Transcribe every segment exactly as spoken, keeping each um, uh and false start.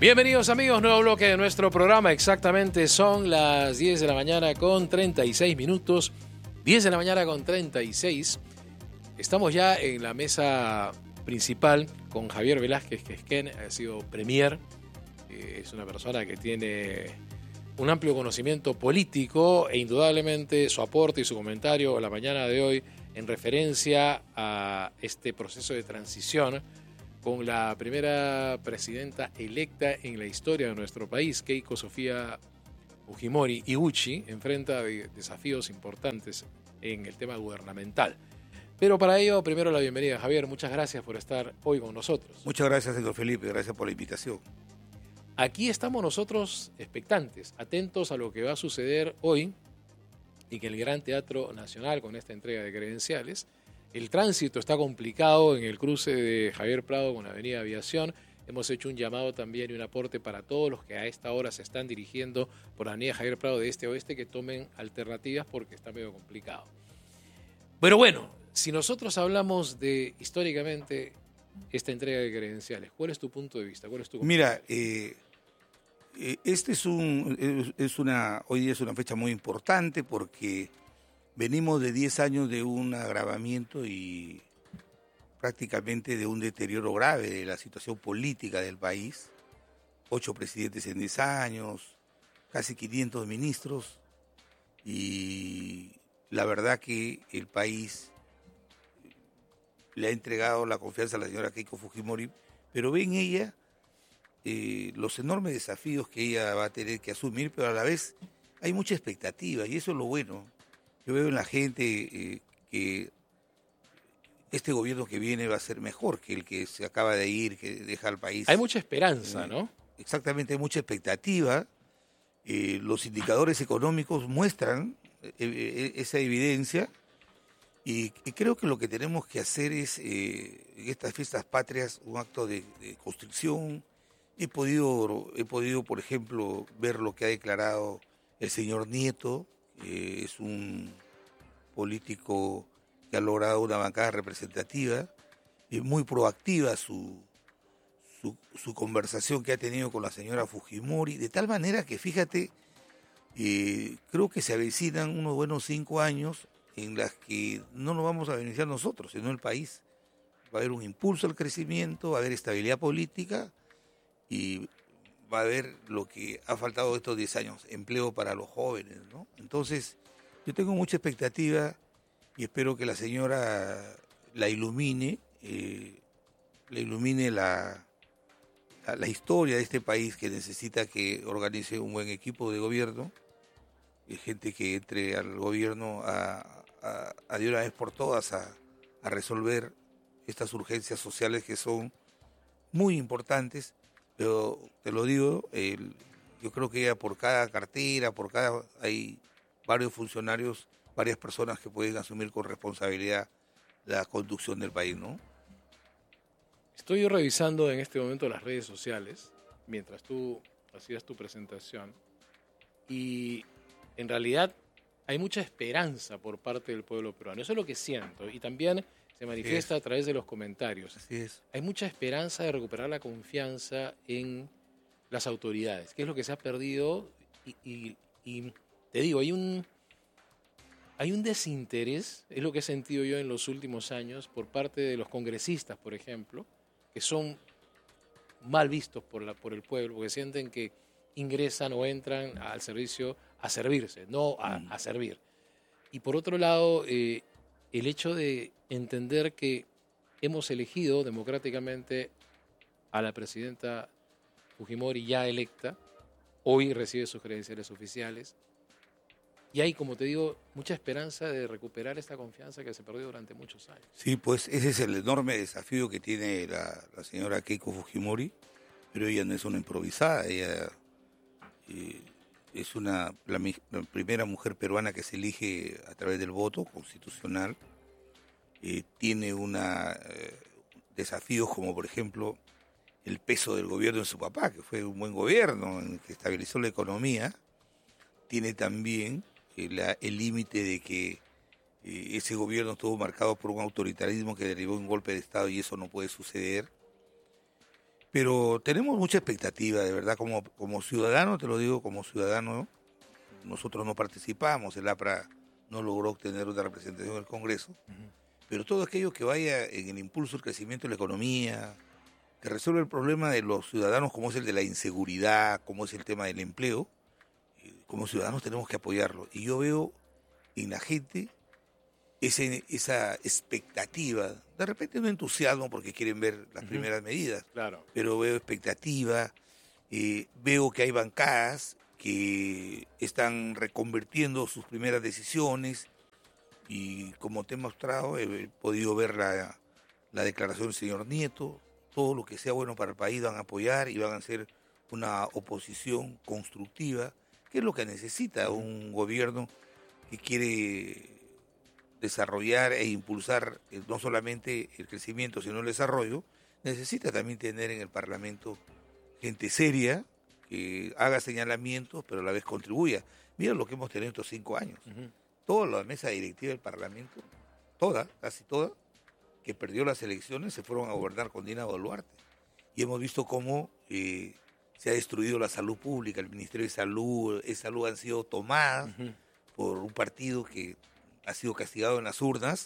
Bienvenidos amigos, nuevo bloque de nuestro programa. Exactamente son las diez de la mañana con treinta y seis minutos. diez de la mañana con treinta y seis. Estamos ya en la mesa principal con Javier Velázquez, que es Ken, ha sido premier. Eh, es una persona que tiene un amplio conocimiento político e indudablemente su aporte y su comentario la mañana de hoy en referencia a este proceso de transición con la primera presidenta electa en la historia de nuestro país, Keiko Sofía Fujimori Iguchi, enfrenta desafíos importantes en el tema gubernamental. Pero para ello, primero la bienvenida. Javier, muchas gracias por estar hoy con nosotros. Muchas gracias, señor Felipe, gracias por la invitación. Aquí estamos nosotros expectantes, atentos a lo que va a suceder hoy y que el Gran Teatro Nacional, con esta entrega de credenciales, el tránsito está complicado en el cruce de Javier Prado con la Avenida Aviación. Hemos hecho un llamado también y un aporte para todos los que a esta hora se están dirigiendo por la Avenida Javier Prado de este a oeste que tomen alternativas porque está medio complicado. Pero bueno, si nosotros hablamos de históricamente esta entrega de credenciales, ¿cuál es tu punto de vista? ¿Cuál es tu Mira, eh, eh, este es un es una hoy día es una fecha muy importante porque venimos de diez años de un agravamiento y prácticamente de un deterioro grave de la situación política del país. Ocho presidentes en diez años, casi quinientos ministros, y la verdad que el país le ha entregado la confianza a la señora Keiko Fujimori, pero ve en ella eh, los enormes desafíos que ella va a tener que asumir, pero a la vez hay mucha expectativa, y eso es lo bueno. Yo veo en la gente eh, que este gobierno que viene va a ser mejor que el que se acaba de ir, que deja al país. Hay mucha esperanza, ¿no? Eh, exactamente, hay mucha expectativa. Eh, los indicadores económicos muestran eh, eh, esa evidencia y, y creo que lo que tenemos que hacer es, eh, en estas fiestas patrias, un acto de, de construcción. He podido, he podido, por ejemplo, ver lo que ha declarado el señor Nieto. Eh, es un político que ha logrado una bancada representativa, y muy proactiva su, su, su conversación que ha tenido con la señora Fujimori, de tal manera que, fíjate, eh, creo que se avecinan unos buenos cinco años en las que no nos vamos a beneficiar nosotros, sino el país. Va a haber un impulso al crecimiento, va a haber estabilidad política y va a haber lo que ha faltado estos diez años, empleo para los jóvenes, ¿no? Entonces, yo tengo mucha expectativa y espero que la señora la ilumine, eh, la ilumine la, la, la historia de este país que necesita que organice un buen equipo de gobierno, y gente que entre al gobierno a, a, a de una vez por todas a, a resolver estas urgencias sociales que son muy importantes. Pero te lo digo, el, yo creo que ya por cada cartera, por cada hay varios funcionarios, varias personas que pueden asumir con responsabilidad la conducción del país, ¿no? Estoy revisando en este momento las redes sociales mientras tú hacías tu presentación y en realidad hay mucha esperanza por parte del pueblo peruano. Eso es lo que siento y también se manifiesta a través de los comentarios. Así es. Hay mucha esperanza de recuperar la confianza en las autoridades, que es lo que se ha perdido y, y, y te digo, hay un, hay un desinterés, es lo que he sentido yo en los últimos años por parte de los congresistas, por ejemplo, que son mal vistos por, la, por el pueblo, porque sienten que ingresan o entran al servicio a servirse, no a, a servir. Y por otro lado, eh, el hecho de entender que hemos elegido democráticamente a la presidenta Fujimori ya electa, hoy recibe sus credenciales oficiales, y hay, como te digo, mucha esperanza de recuperar esta confianza que se perdió durante muchos años. Sí, pues ese es el enorme desafío que tiene la, la señora Keiko Fujimori, pero ella no es una improvisada, ella eh, es una la, la primera mujer peruana que se elige a través del voto constitucional. Eh, tiene una eh, desafíos como, por ejemplo, el peso del gobierno de su papá, que fue un buen gobierno, en el que estabilizó la economía. Tiene también eh, la, el límite de que eh, ese gobierno estuvo marcado por un autoritarismo que derivó en un golpe de Estado y eso no puede suceder. Pero tenemos mucha expectativa, de verdad, como, como ciudadano, te lo digo, como ciudadano, nosotros no participamos, el APRA no logró obtener una representación en el Congreso, uh-huh. pero todo aquello que vaya en el impulso del crecimiento de la economía, que resuelve el problema de los ciudadanos, como es el de la inseguridad, como es el tema del empleo, como ciudadanos tenemos que apoyarlo. Y yo veo en la gente ese, esa expectativa, de repente no entusiasmo porque quieren ver las uh-huh. primeras medidas, claro. pero veo expectativa, eh, veo que hay bancadas que están reconvirtiendo sus primeras decisiones y como te he mostrado, he podido ver la, la declaración del señor Nieto, todo lo que sea bueno para el país van a apoyar y van a hacer una oposición constructiva, que es lo que necesita un gobierno que quiere desarrollar e impulsar eh, no solamente el crecimiento, sino el desarrollo. Necesita también tener en el Parlamento gente seria, que haga señalamientos, pero a la vez contribuya. Mira lo que hemos tenido estos cinco años. Uh-huh. Toda la mesa directiva del Parlamento, toda, casi toda, que perdió las elecciones, se fueron a gobernar con Dina Boluarte. Y hemos visto cómo eh, se ha destruido la salud pública, el Ministerio de Salud, de Salud han sido tomadas uh-huh. por un partido que ha sido castigado en las urnas,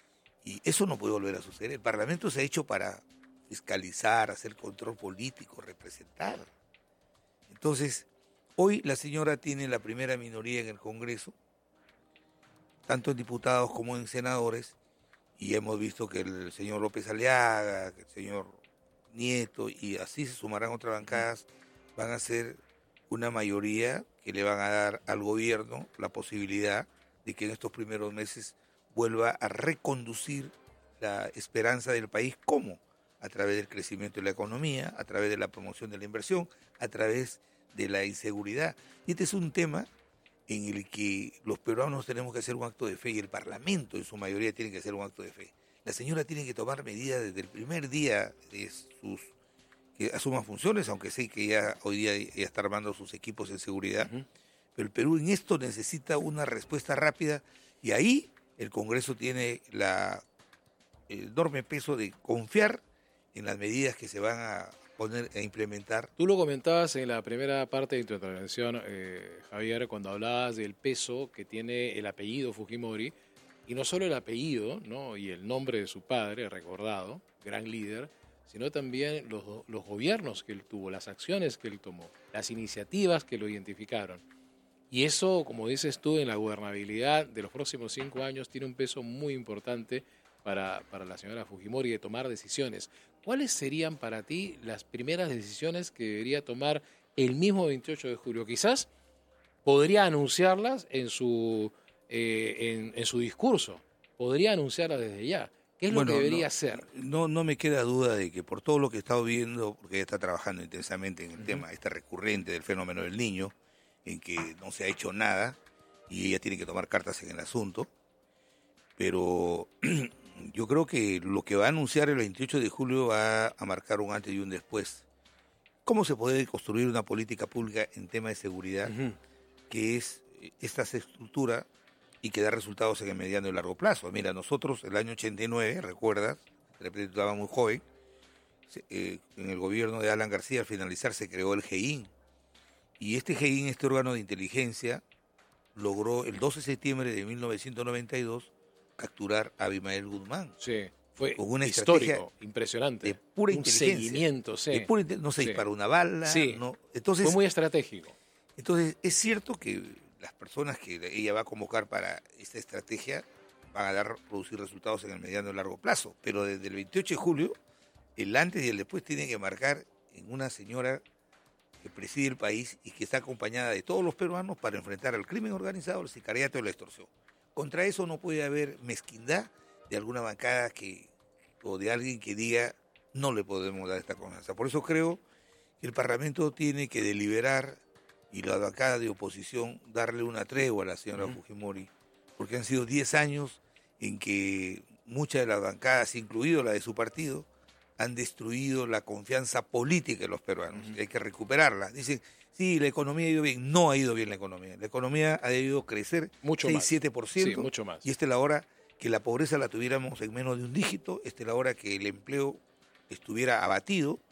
y eso no puede volver a suceder. El Parlamento se ha hecho para fiscalizar, hacer control político, representar. Entonces, hoy la señora tiene la primera minoría en el Congreso, tanto en diputados como en senadores, y hemos visto que el señor López Aliaga, que el señor Nieto, y así se sumarán otras bancadas, van a ser una mayoría que le van a dar al gobierno la posibilidad de que en estos primeros meses vuelva a reconducir la esperanza del país. ¿Cómo? A través del crecimiento de la economía, a través de la promoción de la inversión, a través de la inseguridad. Y este es un tema en el que los peruanos tenemos que hacer un acto de fe y el Parlamento en su mayoría tiene que hacer un acto de fe. La señora tiene que tomar medidas desde el primer día de sus que asuma funciones, aunque sé que ya hoy día ya está armando sus equipos de seguridad. Uh-huh. Pero el Perú en esto necesita una respuesta rápida y ahí el Congreso tiene la, el enorme peso de confiar en las medidas que se van a poner a implementar. Tú lo comentabas en la primera parte de tu intervención, eh, Javier, cuando hablabas del peso que tiene el apellido Fujimori, y no solo el apellido, ¿no? Y el nombre de su padre, recordado, gran líder, sino también los, los gobiernos que él tuvo, las acciones que él tomó, las iniciativas que lo identificaron. Y eso, como dices tú, en la gobernabilidad de los próximos cinco años tiene un peso muy importante para, para la señora Fujimori de tomar decisiones. ¿Cuáles serían para ti las primeras decisiones que debería tomar el mismo veintiocho de julio? Quizás podría anunciarlas en su, eh, en, en su discurso, podría anunciarlas desde ya. ¿Qué es bueno, lo que debería no, hacer? No, no me queda duda de que por todo lo que he estado viendo, porque ella está trabajando intensamente en el uh-huh. tema este recurrente del fenómeno del niño, en que no se ha hecho nada y ella tiene que tomar cartas en el asunto, pero yo creo que lo que va a anunciar el veintiocho de julio va a marcar un antes y un después. ¿Cómo se puede construir una política pública en tema de seguridad uh-huh. que es esta estructura y que da resultados en el mediano y largo plazo? Mira, nosotros el año ochenta y nueve, recuerdas, estaba muy joven, eh, en el gobierno de Alan García al finalizar se creó el G I N. Y este G I N, este órgano de inteligencia, logró el doce de septiembre de mil novecientos noventa y dos capturar a Abimael Guzmán. Sí, fue con una histórico, impresionante. De pura un inteligencia. Seguimiento, sí. De pura, no se sí. disparó una bala. Sí. No, entonces, fue muy estratégico. Entonces, es cierto que las personas que ella va a convocar para esta estrategia van a dar, producir resultados en el mediano y largo plazo. Pero desde el veintiocho de julio, el antes y el después tienen que marcar en una señora que preside el país y que está acompañada de todos los peruanos para enfrentar al crimen organizado, el sicariato y la extorsión. Contra eso no puede haber mezquindad de alguna bancada que, o de alguien que diga no le podemos dar esta confianza. Por eso creo que el Parlamento tiene que deliberar y la bancada de oposición darle una tregua a la señora uh-huh. Fujimori, porque han sido diez años en que muchas de las bancadas, incluido la de su partido, han destruido la confianza política de los peruanos. Uh-huh. Y hay que recuperarla. Dicen, sí, la economía ha ido bien. No ha ido bien la economía. La economía ha debido crecer mucho seis, más. siete por ciento. Sí, mucho más. Y esta es la hora que la pobreza la tuviéramos en menos de un dígito. Esta es la hora que el empleo estuviera abatido.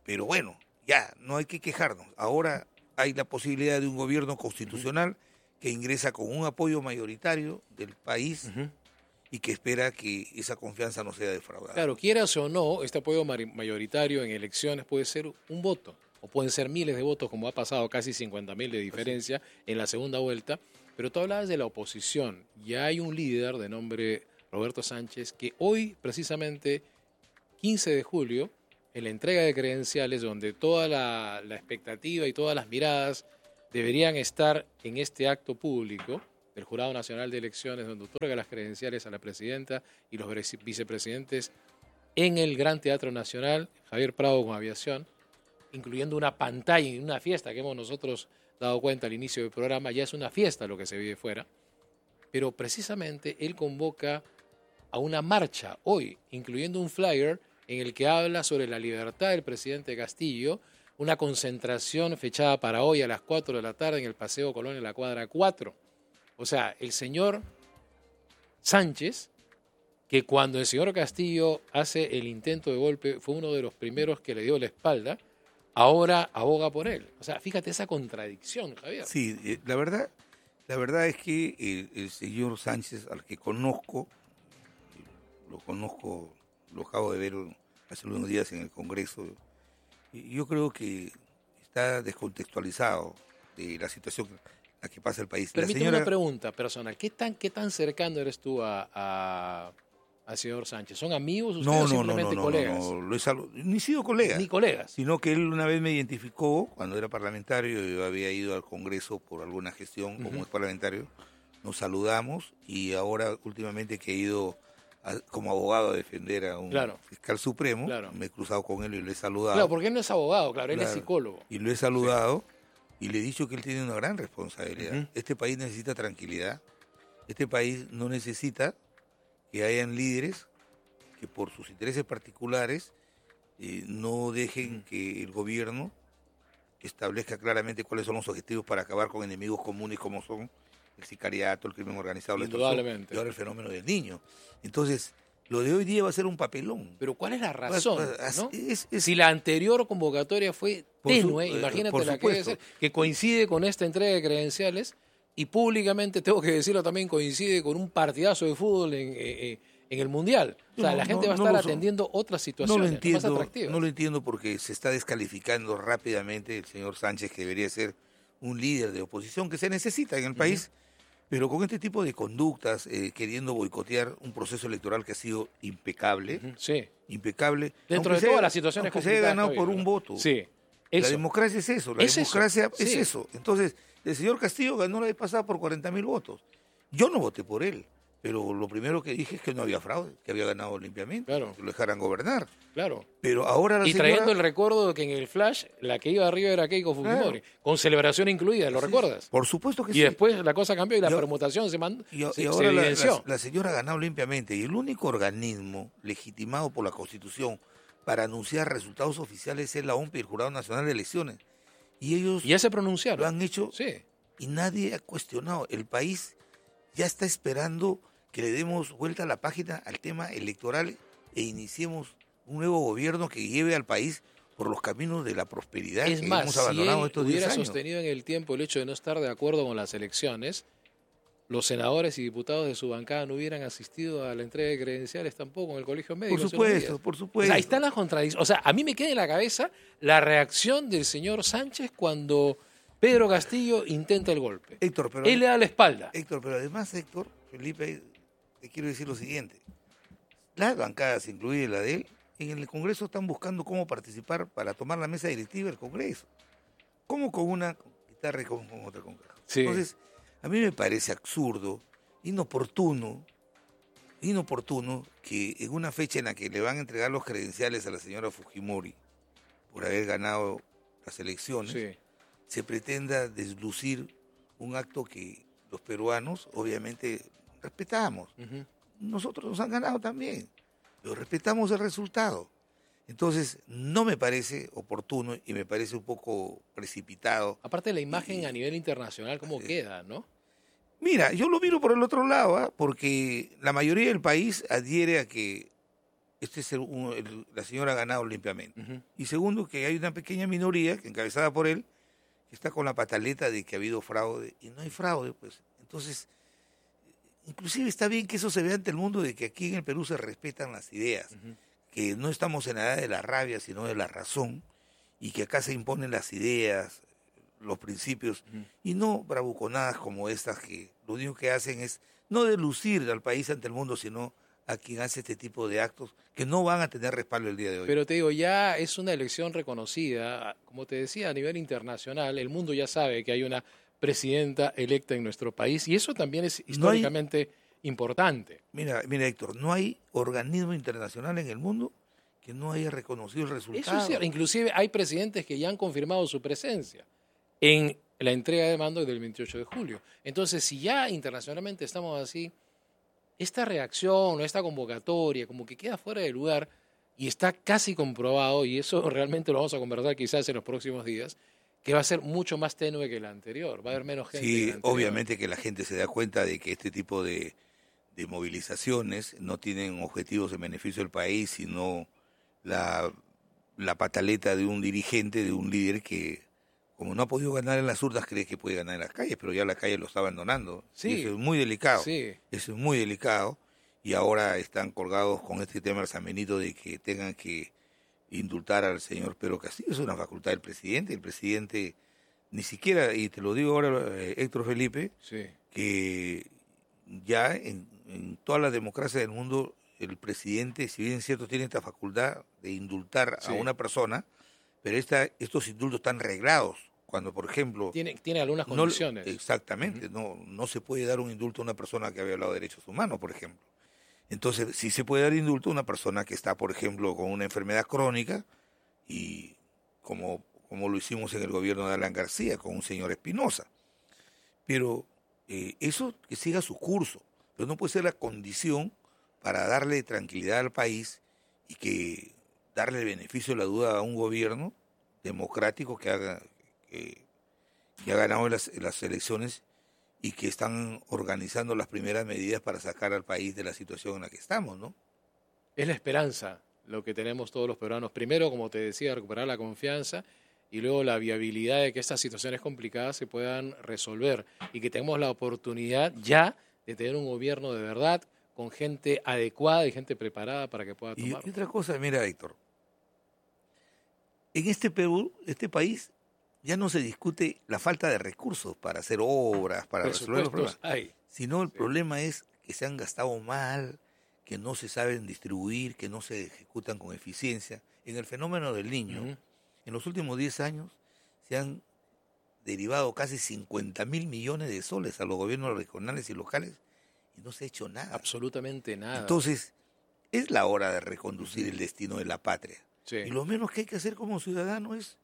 pero bueno, ya, no hay que quejarnos. Ahora hay la posibilidad de un gobierno constitucional uh-huh. que ingresa con un apoyo mayoritario del país uh-huh. y que espera que esa confianza no sea defraudada. Claro, quieras o no, este apoyo mayoritario en elecciones puede ser un voto, o pueden ser miles de votos, como ha pasado, casi cincuenta mil de diferencia sí. en la segunda vuelta. Pero tú hablabas de la oposición. Ya hay un líder de nombre Roberto Sánchez que hoy, precisamente, quince de julio, en la entrega de credenciales, donde toda la, la expectativa y todas las miradas deberían estar en este acto público del Jurado Nacional de Elecciones, donde otorga las credenciales a la presidenta y los vicepresidentes en el Gran Teatro Nacional, Javier Prado con aviación, incluyendo una pantalla y una fiesta que hemos nosotros dado cuenta al inicio del programa. Ya es una fiesta lo que se vive fuera, pero precisamente él convoca a una marcha hoy, incluyendo un flyer en el que habla sobre la libertad del presidente Castillo, una concentración fechada para hoy a las cuatro de la tarde en el Paseo Colón en la cuadra cuatro. O sea, el señor Sánchez, que cuando el señor Castillo hace el intento de golpe fue uno de los primeros que le dio la espalda, ahora aboga por él. O sea, fíjate esa contradicción, Javier. Sí, eh, la verdad, la verdad es que el, el señor Sánchez, al que conozco, lo conozco, lo acabo de ver hace unos días en el Congreso, yo creo que está descontextualizado de la situación en la que pasa el país. Permíteme señora... una pregunta personal. ¿Qué tan, qué tan cercano eres tú a, a, al señor Sánchez? ¿Son amigos ustedes no, o no, simplemente no, no, colegas? No, no, lo he sal... ni sido colega. Ni colegas. Sino que él una vez me identificó, cuando era parlamentario, yo había ido al Congreso por alguna gestión uh-huh. como es parlamentario, nos saludamos y ahora últimamente que he ido a, como abogado a defender a un claro. fiscal supremo, claro. me he cruzado con él y lo he saludado. Claro, porque él no es abogado, claro, él claro. es psicólogo. Y lo he saludado sí. y le he dicho que él tiene una gran responsabilidad. Uh-huh. Este país necesita tranquilidad, este país no necesita que hayan líderes que por sus intereses particulares eh, no dejen uh-huh. que el gobierno establezca claramente cuáles son los objetivos para acabar con enemigos comunes como son el sicariato, el crimen organizado, la extorsión y ahora el fenómeno del niño. Entonces, lo de hoy día va a ser un papelón. Pero ¿cuál es la razón? Pues, ¿no? es, es, si la anterior convocatoria fue tenue, su, imagínate eh, la que debe ser, que coincide con esta entrega de credenciales y públicamente, tengo que decirlo también, coincide con un partidazo de fútbol en, eh, en el Mundial. O sea, no, la gente no, va a estar no atendiendo otras situaciones no lo entiendo, más atractivas. No lo entiendo porque se está descalificando rápidamente el señor Sánchez, que debería ser un líder de oposición que se necesita en el uh-huh. país. Pero con este tipo de conductas, eh, queriendo boicotear un proceso electoral que ha sido impecable, uh-huh. sí. impecable. Dentro de sea, todas las situaciones que se haya ganado por un voto. Sí. La democracia es eso, la ¿Es democracia eso? es Sí. eso. Entonces, el señor Castillo ganó la vez pasada por cuarenta mil votos. Yo no voté por él, pero lo primero que dije es que no había fraude, que había ganado limpiamente, claro. que lo dejaran gobernar. Claro. Pero ahora la y señora... trayendo el recuerdo de que en el flash la que iba arriba era Keiko Fujimori, claro. con celebración incluida, ¿lo sí, recuerdas? Por supuesto que y sí. Y después la cosa cambió y la y, permutación se, mandó, y, se, y ahora se la, evidenció. La, la señora ha ganado limpiamente y el único organismo legitimado por la Constitución para anunciar resultados oficiales es la O M P y el Jurado Nacional de Elecciones. Y ellos y ya se pronunciaron. Lo han hecho sí. y nadie ha cuestionado. El país ya está esperando que le demos vuelta a la página al tema electoral e iniciemos un nuevo gobierno que lleve al país por los caminos de la prosperidad es que más, hemos abandonado si él estos diez hubiera años. Sostenido en el tiempo el hecho de no estar de acuerdo con las elecciones, los senadores y diputados de su bancada no hubieran asistido a la entrega de credenciales tampoco en el colegio médico. Por supuesto, por supuesto. O sea, ahí están las contradicciones. O sea, a mí me queda en la cabeza la reacción del señor Sánchez cuando Pedro Castillo intenta el golpe. Héctor, pero él le da la espalda. Héctor, pero además, Héctor, Felipe, te quiero decir lo siguiente. Las bancadas, incluida la de él, en el Congreso están buscando cómo participar para tomar la mesa directiva del Congreso. ¿Cómo con una guitarra y con, con otra con caja? Sí. Entonces, a mí me parece absurdo, inoportuno, inoportuno que en una fecha en la que le van a entregar los credenciales a la señora Fujimori por haber ganado las elecciones, sí. se pretenda deslucir un acto que los peruanos obviamente respetamos. Uh-huh. Nosotros nos han ganado también, pero respetamos el resultado. Entonces, no me parece oportuno y me parece un poco precipitado. Aparte de la imagen y, a nivel internacional, ¿cómo eh, queda, no? Mira, yo lo miro por el otro lado, ¿eh? Porque la mayoría del país adhiere a que este es el, un- el- la señora ha ganado limpiamente. Ujú. Y segundo, que hay una pequeña minoría, que encabezada por él, que está con la pataleta de que ha habido fraude, y no hay fraude, pues. Entonces, inclusive está bien que eso se vea ante el mundo, de que aquí en el Perú se respetan las ideas, Ujú. que no estamos en la edad de la rabia, sino de la razón, y que acá se imponen las ideas, los principios, Ujú. y no bravuconadas como estas que lo único que hacen es no delucir al país ante el mundo, sino a quien hace este tipo de actos que no van a tener respaldo el día de hoy. Pero te digo, ya es una elección reconocida. Como te decía, a nivel internacional, el mundo ya sabe que hay una presidenta electa en nuestro país y eso también es No hay- históricamente importante. Mira, mira Héctor, no hay organismo internacional en el mundo que no haya reconocido el Eso resultado. es cierto. Inclusive hay presidentes que ya han confirmado su presencia en la entrega de mando del veintiocho de julio. Entonces, si ya internacionalmente estamos así, esta reacción o esta convocatoria como que queda fuera de lugar y está casi comprobado, y eso realmente lo vamos a conversar quizás en los próximos días, que va a ser mucho más tenue que la anterior, va a haber menos gente que Sí, la anterior. obviamente que la gente se da cuenta de que este tipo de, de movilizaciones no tienen objetivos en beneficio del país, sino la, la pataleta de un dirigente, de un líder que, como no ha podido ganar en las urnas, cree que puede ganar en las calles, pero ya la calle lo está abandonando. Sí, Y eso es muy delicado. sí. Eso es muy delicado. Y ahora están colgados con este tema del San Benito de que tengan que indultar al señor Pedro Castillo. Es una facultad del presidente. El presidente ni siquiera, y te lo digo ahora, eh, Héctor Felipe, Sí. que ya en, en toda la democracia del mundo el presidente, si bien es cierto, tiene esta facultad de indultar Sí. a una persona, pero esta, estos indultos están reglados. Cuando, por ejemplo, Tiene, tiene algunas no, condiciones. exactamente, no, no se puede dar un indulto a una persona que ha violado derechos humanos, por ejemplo. Entonces, sí se puede dar indulto a una persona que está, por ejemplo, con una enfermedad crónica, y como, como lo hicimos en el gobierno de Alan García, con un señor Espinosa. Pero eh, eso que siga su curso, pero no puede ser la condición para darle tranquilidad al país y que darle el beneficio de la duda a un gobierno democrático que haga que, que ha ganado las, las elecciones y que están organizando las primeras medidas para sacar al país de la situación en la que estamos, ¿no? Es la esperanza lo que tenemos todos los peruanos. Primero, como te decía, recuperar la confianza y luego la viabilidad de que estas situaciones complicadas se puedan resolver y que tengamos la oportunidad ya de tener un gobierno de verdad con gente adecuada y gente preparada para que pueda Y, tomar. y otra cosa, mira, Héctor, en este Perú, este país, ya no se discute la falta de recursos para hacer obras, para resolver los Presupuestos problemas, hay. sino el Sí. problema es que se han gastado mal, que no se saben distribuir, que no se ejecutan con eficiencia. En el fenómeno del niño, Ujú. en los últimos diez años se han derivado casi cincuenta mil millones de soles a los gobiernos regionales y locales y no se ha hecho nada. Absolutamente nada. Entonces, es la hora de reconducir el destino de la patria. Sí. Y lo menos que hay que hacer como ciudadano es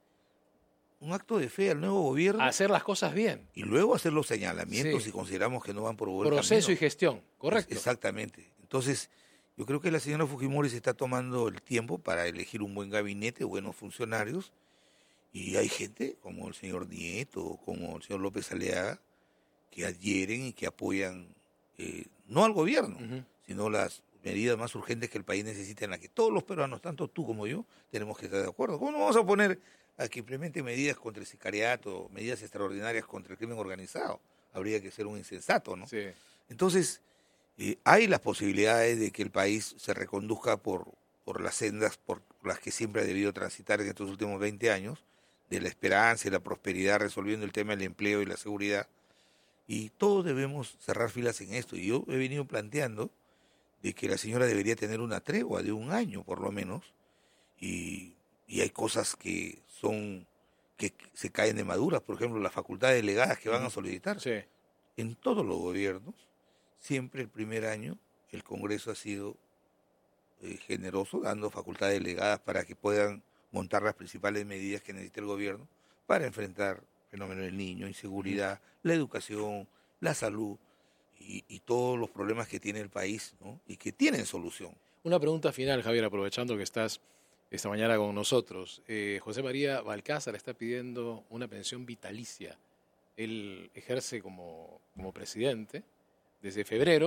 un acto de fe al nuevo gobierno Hacer las cosas bien. y luego hacer los señalamientos Sí. si consideramos que no van por buen Proceso y camino. gestión, correcto. Exactamente. Entonces, yo creo que la señora Fujimori se está tomando el tiempo para elegir un buen gabinete, buenos funcionarios, y hay gente como el señor Nieto, como el señor López Aliaga, que adhieren y que apoyan, eh, no al gobierno, Ujú. sino las medidas más urgentes que el país necesita, en las que todos los peruanos, tanto tú como yo, tenemos que estar de acuerdo. ¿Cómo no vamos a poner a que implemente medidas contra el sicariato, medidas extraordinarias contra el crimen organizado? Habría que ser un insensato, ¿no? Sí. Entonces, eh, hay las posibilidades de que el país se reconduzca por, por las sendas por las que siempre ha debido transitar en estos últimos veinte años, de la esperanza y la prosperidad, resolviendo el tema del empleo y la seguridad. Y todos debemos cerrar filas en esto. Y yo he venido planteando de que la señora debería tener una tregua de un año, por lo menos, y, y hay cosas que son que se caen de maduras, por ejemplo, las facultades delegadas que van a solicitar. Sí. En todos los gobiernos, siempre el primer año, el Congreso ha sido eh, generoso, dando facultades delegadas para que puedan montar las principales medidas que necesita el gobierno para enfrentar el fenómeno del niño, inseguridad, la educación, la salud y, y todos los problemas que tiene el país, ¿no? Y que tienen solución. Una pregunta final, Javier, aprovechando que estás esta mañana con nosotros. Eh, José María Balcázar está pidiendo una pensión vitalicia. Él ejerce como, como presidente desde febrero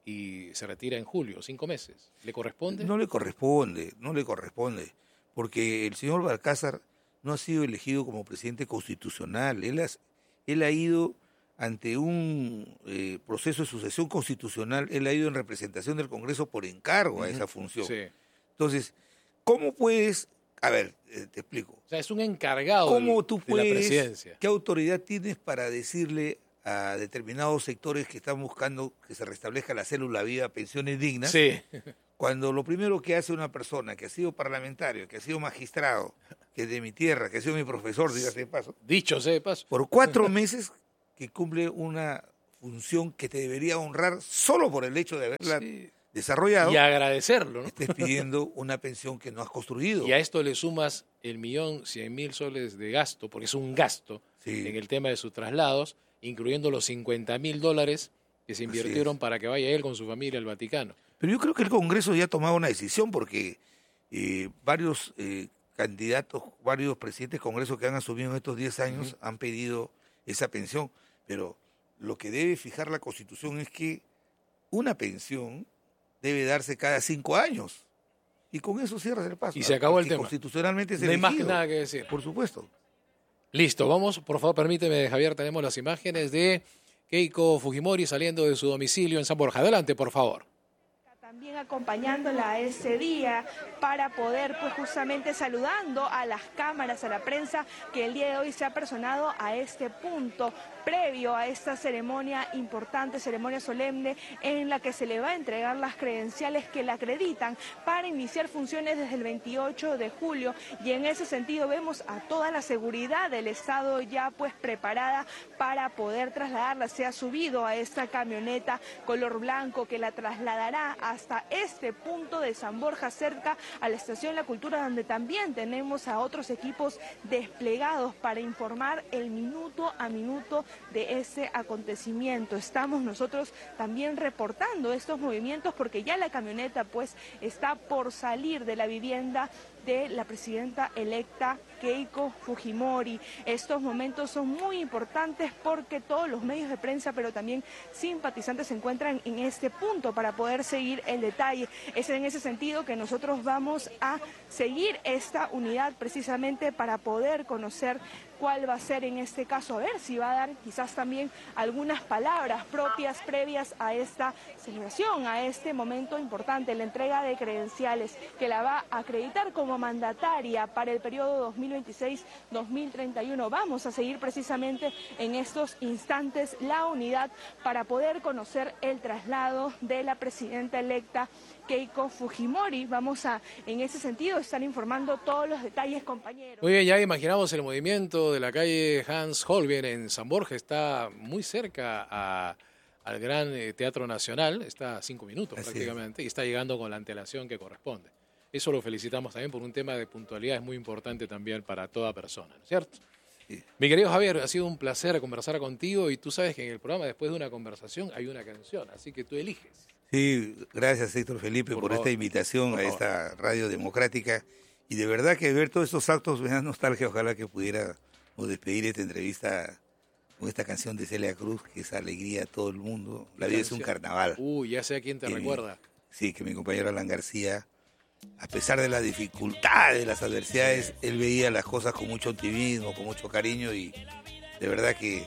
y se retira en julio, cinco meses. ¿Le corresponde? No le corresponde, no le corresponde, porque el señor Balcázar no ha sido elegido como presidente constitucional. Él ha, él ha ido ante un eh, proceso de sucesión constitucional, él ha ido en representación del Congreso por encargo uh-huh. a esa función. Sí. Entonces, ¿cómo puedes...? A ver, eh, te explico. O sea, es un encargado ¿Cómo del, tú de puedes, la presidencia. ¿Qué autoridad tienes para decirle a determinados sectores que están buscando que se restablezca la célula viva, pensiones dignas? Sí. Cuando lo primero que hace una persona que ha sido parlamentario, que ha sido magistrado, que es de mi tierra, que ha sido mi profesor, dígase de paso. Dicho sea de paso. Por cuatro meses que cumple una función que te debería honrar solo por el hecho de haberla sí. desarrollado. Y agradecerlo, ¿no? Estés pidiendo una pensión que no has construido. Y a esto le sumas el millón cien mil soles de gasto, porque es un gasto sí. en el tema de sus traslados, incluyendo los cincuenta mil dólares que se invirtieron para que vaya él con su familia al Vaticano. Pero yo creo que el Congreso ya ha tomado una decisión porque eh, varios eh, candidatos, varios presidentes de Congreso que han asumido en estos diez años uh-huh. han pedido esa pensión. Pero lo que debe fijar la Constitución es que una pensión debe darse cada cinco años. Y con eso cierras el paso. Y se acabó el tema. Constitucionalmente es no hay elegido, más que nada que decir. Por supuesto. Listo, vamos, por favor, permíteme, Javier, tenemos las imágenes de Keiko Fujimori saliendo de su domicilio en San Borja. Adelante, por favor. También acompañándola a ese día para poder, pues justamente saludando a las cámaras, a la prensa que el día de hoy se ha personado a este punto previo a esta ceremonia importante, ceremonia solemne en la que se le va a entregar las credenciales que la acreditan para iniciar funciones desde el veintiocho de julio y en ese sentido vemos a toda la seguridad del Estado ya pues preparada para poder trasladarla. Se ha subido a esta camioneta color blanco que la trasladará hasta este punto de San Borja, cerca a la Estación La Cultura, donde también tenemos a otros equipos desplegados para informar el minuto a minuto de ese acontecimiento. Estamos nosotros también reportando estos movimientos porque ya la camioneta pues está por salir de la vivienda de la presidenta electa Keiko Fujimori. Estos momentos son muy importantes porque todos los medios de prensa, pero también simpatizantes se encuentran en este punto para poder seguir el detalle. Es en ese sentido que nosotros vamos a seguir esta unidad precisamente para poder conocer cuál va a ser en este caso, a ver si va a dar quizás también algunas palabras propias previas a esta celebración, a este momento importante, la entrega de credenciales que la va a acreditar como mandataria para el periodo dos mil veintiséis dos mil treinta y uno. Vamos a seguir precisamente en estos instantes la unidad para poder conocer el traslado de la presidenta electa Keiko Fujimori. Vamos a, en ese sentido, estar informando todos los detalles, compañeros. Muy bien, ya imaginamos el movimiento de la calle Hans Holbein en San Borja. Está muy cerca a, al Gran Teatro Nacional, está a cinco minutos Así prácticamente, es. y está llegando con la antelación que corresponde. Eso lo felicitamos también por un tema de puntualidad, es muy importante también para toda persona, ¿no es cierto? Sí. Mi querido Javier, ha sido un placer conversar contigo y tú sabes que en el programa, después de una conversación, hay una canción, así que tú eliges. Sí, gracias Héctor Felipe por, por esta invitación por a esta favor. Radio democrática. Y de verdad que ver todos estos actos me da nostalgia. Ojalá que pudiéramos despedir esta entrevista con esta canción de Celia Cruz, que es alegría a todo el mundo. La vida es un carnaval. Uy, ya sé a quién te que recuerda. Mi, sí, que mi compañero Alan García, a pesar de las dificultades, de las adversidades, él veía las cosas con mucho optimismo, con mucho cariño y de verdad que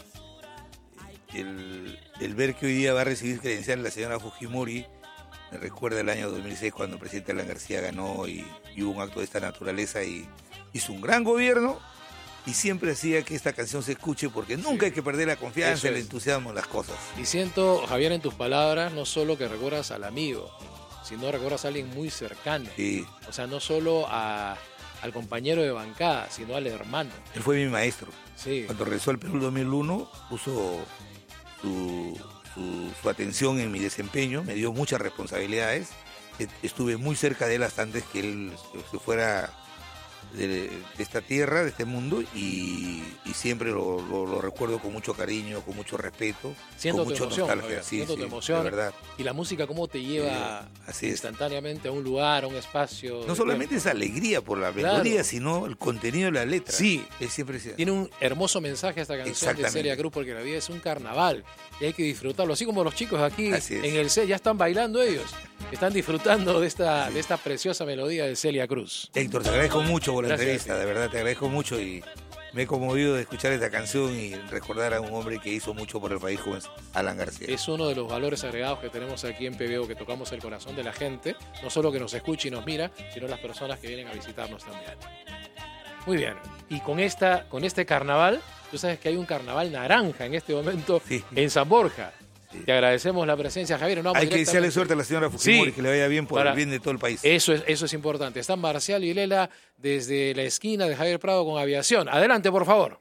el, el ver que hoy día va a recibir credenciales la señora Fujimori me recuerda el año dos mil seis cuando el presidente Alan García ganó y, y hubo un acto de esta naturaleza y hizo un gran gobierno y siempre hacía que esta canción se escuche porque nunca sí. hay que perder la confianza, el entusiasmo en las cosas. Y siento, Javier, en tus palabras, no solo que recuerdas al amigo, sino recuerdas a alguien muy cercano. Sí. O sea, no solo a, al compañero de bancada, sino al hermano. Él fue mi maestro. Sí. Cuando regresó al Perú dos mil uno, puso su, su, su atención en mi desempeño, me dio muchas responsabilidades. Estuve muy cerca de él hasta antes que él se fuera de, de esta tierra, de este mundo, y, y siempre lo, lo, lo recuerdo con mucho cariño, con mucho respeto, Siento con tu mucha emoción, nostalgia. Javier, Sí, siento sí, tu emoción. de verdad. Y la música cómo te lleva Eh, así es. instantáneamente a un lugar, a un espacio. No solamente esa alegría por la melodía, Claro. sino el contenido de la letra. Sí. Es siempre Tiene un hermoso mensaje esta canción de Celia Cruz, porque la vida es un carnaval y hay que disfrutarlo. Así como los chicos aquí en el C, ya están bailando ellos, están disfrutando de esta, de esta preciosa melodía de Celia Cruz. Héctor, te agradezco mucho por la Gracias, entrevista, sí. de verdad te agradezco mucho y me he conmovido de escuchar esta canción y recordar a un hombre que hizo mucho por el país como es Alan García. Es uno de los valores agregados que tenemos aquí en P B O, que tocamos el corazón de la gente, no solo que nos escucha y nos mira, sino las personas que vienen a visitarnos también. Muy bien, y con, esta, con este carnaval, tú sabes que hay un carnaval naranja en este momento Sí. en San Borja. Sí. Te agradecemos la presencia, Javier. No, Hay que desearle directamente- suerte a la señora Fujimori, Sí. que le vaya bien por Para- el bien de todo el país. Eso es, eso es importante. Están Marcial y Lela desde la esquina de Javier Prado con aviación. Adelante, por favor.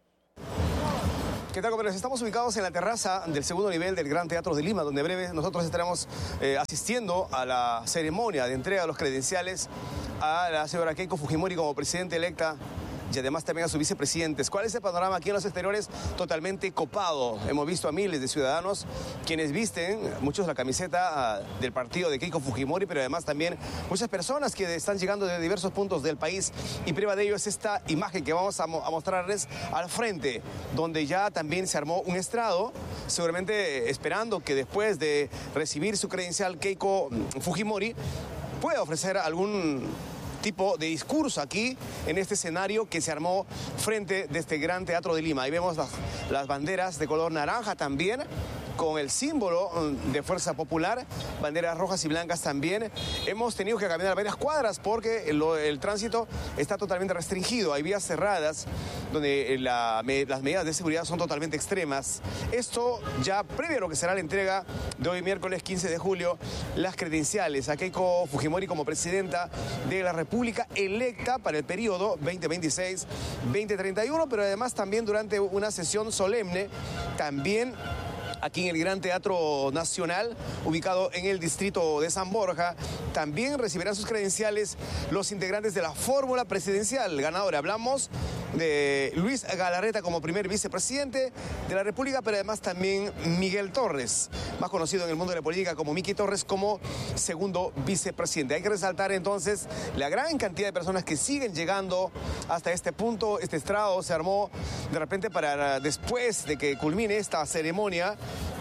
¿Qué tal, compañeros? Estamos ubicados en la terraza del segundo nivel del Gran Teatro de Lima, donde en breve nosotros estaremos eh, asistiendo a la ceremonia de entrega de los credenciales a la señora Keiko Fujimori como presidenta electa y además también a sus vicepresidentes. ¿Cuál es el panorama aquí en los exteriores? Totalmente copado. Hemos visto a miles de ciudadanos quienes visten, muchos la camiseta uh, del partido de Keiko Fujimori, pero además también muchas personas que están llegando de diversos puntos del país, y prueba de ello es esta imagen que vamos a, mo a mostrarles al frente, donde ya también se armó un estrado, seguramente esperando que después de recibir su credencial Keiko Fujimori pueda ofrecer algún tipo de discurso aquí en este escenario que se armó frente de este Gran Teatro de Lima. Ahí vemos las, las banderas de color naranja también, con el símbolo de Fuerza Popular, banderas rojas y blancas también. Hemos tenido que caminar varias cuadras porque el, el tránsito está totalmente restringido. Hay vías cerradas donde la, me, las medidas de seguridad son totalmente extremas. Esto ya previo a lo que será la entrega de hoy miércoles quince de julio, las credenciales a Keiko Fujimori como presidenta de la República electa para el periodo veinte veintiséis veinte treinta y uno, pero además también durante una sesión solemne, también aquí en el Gran Teatro Nacional, ubicado en el distrito de San Borja. También recibirán sus credenciales los integrantes de la fórmula presidencial ganadora. Hablamos de Luis Galarreta como primer vicepresidente de la República, pero además también Miguel Torres, más conocido en el mundo de la política como Miki Torres, como segundo vicepresidente. Hay que resaltar entonces la gran cantidad de personas que siguen llegando hasta este punto. Este estrado se armó de repente para después de que culmine esta ceremonia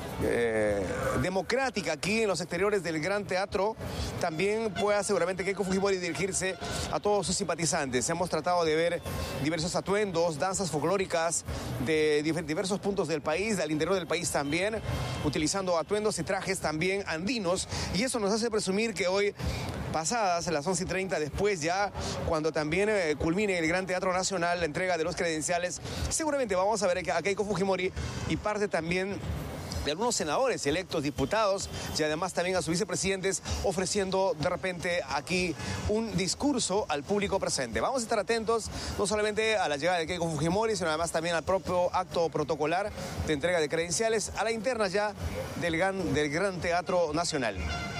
Eh, democrática aquí en los exteriores del Gran Teatro, también pueda seguramente Keiko Fujimori dirigirse a todos sus simpatizantes. Hemos tratado de ver diversos atuendos, danzas folclóricas de diversos puntos del país, del interior del país también, utilizando atuendos y trajes también andinos, y eso nos hace presumir que hoy, pasadas las once y treinta, después ya, cuando también eh, culmine el Gran Teatro Nacional, la entrega de los credenciales, seguramente vamos a ver a Keiko Fujimori y parte también de algunos senadores electos, diputados, y además también a sus vicepresidentes, ofreciendo de repente aquí un discurso al público presente. Vamos a estar atentos no solamente a la llegada de Keiko Fujimori, sino además también al propio acto protocolar de entrega de credenciales a la interna ya del Gran, del Gran Teatro Nacional.